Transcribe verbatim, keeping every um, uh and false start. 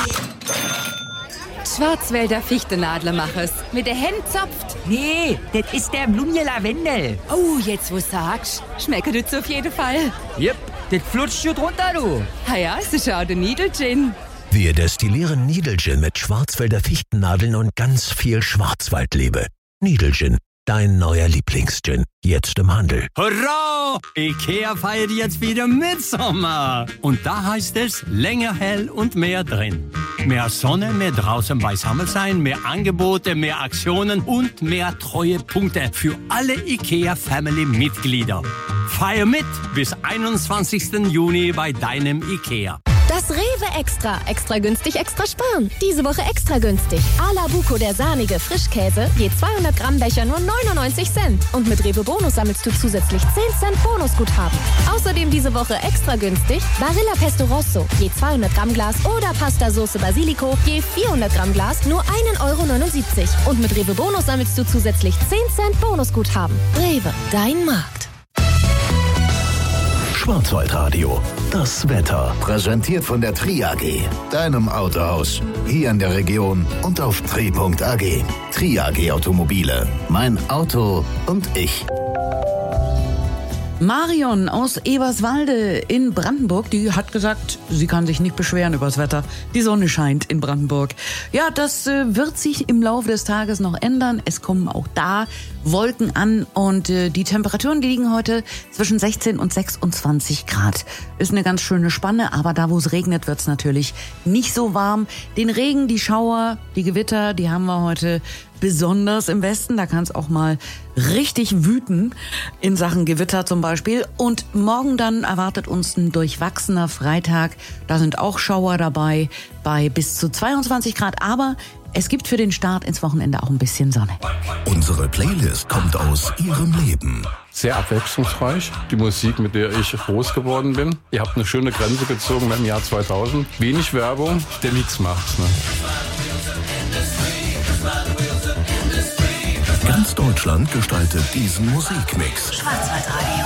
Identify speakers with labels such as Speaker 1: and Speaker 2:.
Speaker 1: Schwarzwälder Fichtenadler mach es. Mit der Hand zopft.
Speaker 2: Nee, das ist der Blumje Lavendel.
Speaker 1: Oh, jetzt wo sagst, schmeckt das auf jeden Fall.
Speaker 2: Jep, das flutscht schon drunter, du.
Speaker 1: Ha ja, es ist auch der Niedelgin.
Speaker 3: Wir destillieren Niedelgin mit Schwarzwälder Fichtennadeln und ganz viel Schwarzwaldliebe. Niedelgin, dein neuer Lieblingsgin. Jetzt im Handel.
Speaker 4: Hurra! Ikea feiert jetzt wieder Mitsommer. Und da heißt es länger hell und mehr drin. Mehr Sonne, mehr draußen beisammen sein, mehr Angebote, mehr Aktionen und mehr Treuepunkte für alle Ikea-Family-Mitglieder. Feier mit bis einundzwanzigsten Juni bei deinem Ikea.
Speaker 5: Das Rewe Extra. Extra günstig, extra sparen. Diese Woche extra günstig. Ala Buco, der sahnige Frischkäse, je zweihundert Gramm Becher nur neunundneunzig Cent. Und mit Rewe Bonus sammelst du zusätzlich zehn Cent Bonusguthaben. Außerdem diese Woche extra günstig Barilla Pesto Rosso, je zweihundert Gramm Glas oder Pasta Sauce Basilico, je vierhundert Gramm Glas nur einen Euro neunundsiebzig. Und mit Rewe Bonus sammelst du zusätzlich zehn Cent Bonusguthaben. Rewe, dein Markt.
Speaker 3: Schwarzwaldradio, das Wetter.
Speaker 6: Präsentiert von der Tri A G, deinem Autohaus. Hier in der Region und auf tri punkt a g. Tri A G Automobile. Mein Auto und ich.
Speaker 7: Marion aus Eberswalde in Brandenburg, die hat gesagt, sie kann sich nicht beschweren über das Wetter. Die Sonne scheint in Brandenburg. Ja, das äh, wird sich im Laufe des Tages noch ändern. Es kommen auch da Wolken an und äh, die Temperaturen, die liegen heute zwischen sechzehn und sechsundzwanzig Grad. Ist eine ganz schöne Spanne, aber da, wo es regnet, wird es natürlich nicht so warm. Den Regen, die Schauer, die Gewitter, die haben wir heute besonders im Westen. Da kann es auch mal richtig wüten in Sachen Gewitter zum Beispiel. Und morgen dann erwartet uns ein durchwachsener Freitag. Da sind auch Schauer dabei bei bis zu zweiundzwanzig Grad. Aber es gibt für den Start ins Wochenende auch ein bisschen Sonne.
Speaker 3: Unsere Playlist kommt aus Ihrem Leben.
Speaker 8: Sehr abwechslungsreich, die Musik, mit der ich groß geworden bin. Ihr habt eine schöne Grenze gezogen im Jahr zweitausend. Wenig Werbung, der Mix macht's. Ne?
Speaker 3: Ganz Deutschland gestaltet diesen Musikmix.
Speaker 9: Schwarzwaldradio.